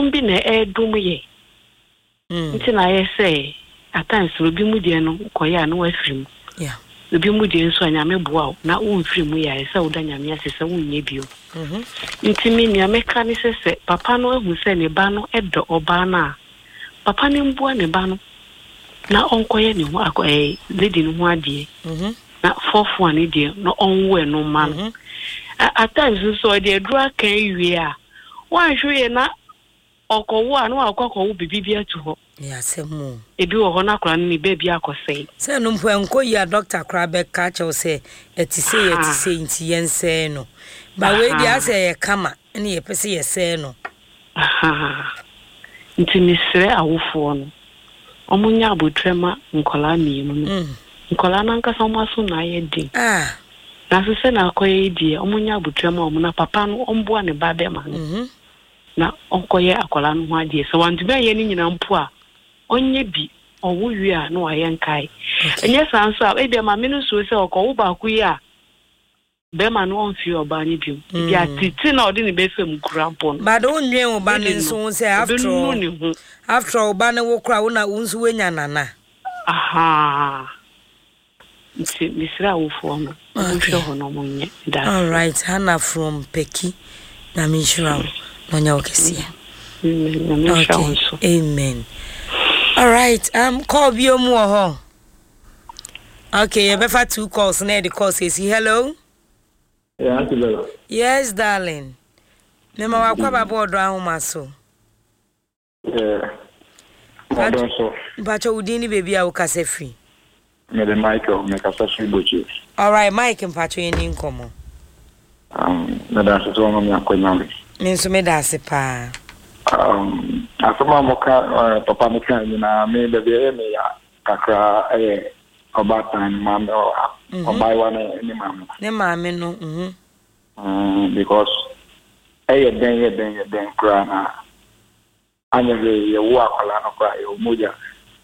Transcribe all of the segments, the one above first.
honhom bi na edum ye nti na ye say at times obi mu de no koya na wafrim yeah obi mu de nso anyame boa na wo mfrim ya say wo da nyame asese wo nye bio nti me nia meka ne sese papa no ahu se ne ba no edo oba na papa ne mboa ne ba no na onkoye ne ho akoye lady no ho ade na fofo ane de no onwe no man at times so de dura kan wie a wan hwe na okowo a no akokowo bibibia tu ho ya semu ebi wo ho na kora ne baby akosei se no mpo enko ya doctor Krabe ka che se etise nti yense no ba we di ase ye kama ne ye pese ye se no nti misre awofo no omunya abotrema nkola mienu no nkola na nkasa omaso na ye din na so se na akoye die omunya abotrema omuna papa no omboa ne ba be ma na onkoye akola no ho ade so wantu be ye ni nyina mpo a onye bi owo wi a no aye nkai enye sanso a e be ma menu so se okowo ba ku ya be ma no onfi oba ni bi bi atiti na odi ni be fem kurampo ba do nwen oba ne nso se after oba ne wo kra wo na unsu wenya nana nti misra wo fo no mo hwe ho no monye da all right Hannah from Peki na mishra no nya okesia amen all right call biomu ho okay you better 2 calls na the call says hello yeah auntie Bella yes darling mema wakwa baba odo ahoma so yeah odo so bacho udini baby a ukase free me the Michael me kasa free bochi all right Mike mpacho yeni nkomo na da so to me akonya Minso me da se pa. Asoma moka papa me kan na me be be me ya kakra obatan mama obai ni mama. Ne mama no because den kra na anya ye wo akwala no kra ye moja.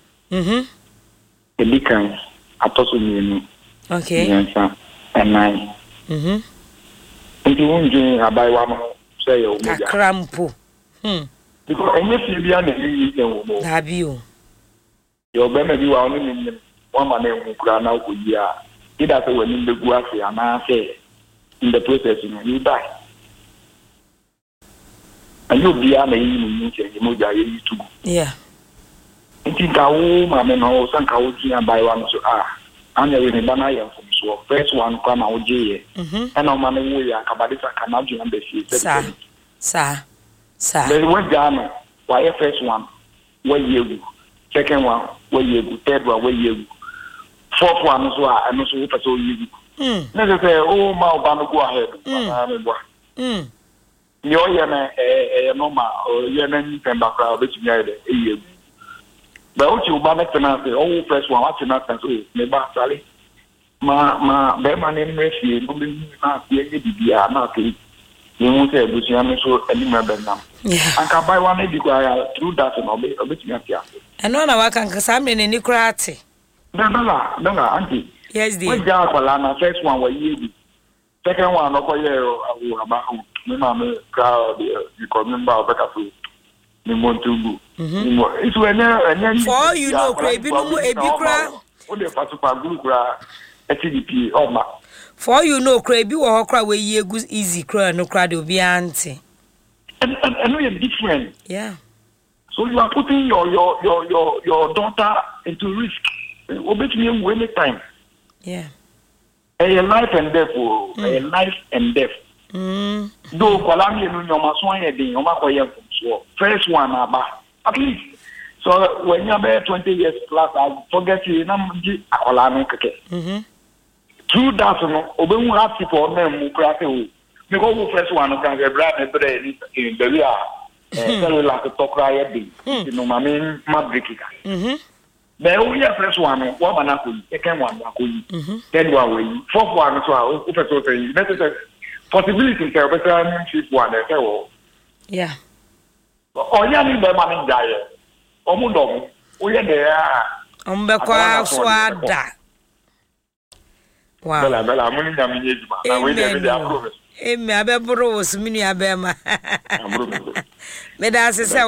Elikan atoso ni. Okay. Yensa enai. Nti wonje abai wa no say o moja. Akrampo. Because enye fi bia na yi wo mo. Dabi o. Yo be me bi wa onu ni one man e kura na okoji a. Ida say wani mbegu afi ana say in the process you die. And you bia na yi ni nche moja ye YouTube. Yeah. Nti dawo ma me no san ka wo ji abai wa no so anya we ne bana ya from so first one kwa na oje ye na ma ne wo ya kabadisa kana ju na be fi sa there was jana why first one where you second one where you third one where you fourth one so and so for so you na say oh ma oba no go ahead na me bo yo ya na normal o ya na ni pemba kra obetumi ya de eyi but what you ba make na say oh first one what na say so me ba sale ma be ma ne mrefi no be na ye bibia na ke you say busian so anima benam anka buy one e kwa through that no be obetumi afia eno na waka nka samre ne ni kura ate Dala auntie yes dear we ja kwala na first one we ye second one no ko ye awu aba me ma me crowd you come member of ka so ni montubu it's when for you know kra ebi no ebi kra o de fa super group kra HDP oma for you know kra ebi wo ho kra we ye egu easy kra no kra de obi anti and we are different. Yeah. So you are putting your daughter into risk. Obey me any time. Yeah. A life and death. A life and death. Though Kolami no nyoma so anye din nyoma koye so first one aba at least. So when you are 20 years plus I forget you na mji akola no keke. Through that no obey mu happy for na mu kra se o. Me go first one can get brand in the real tell like to talk right day you know my main mabrikika but we are first one what manako second one manako third one we fourth one so o first say necessary possibility say better fifth one say o yeah onya ni be man njaye omudom o ye de ombekwa so ada wow bela muni nyame nyejuma na we dey approve Emi abebro osmini abema. Me da se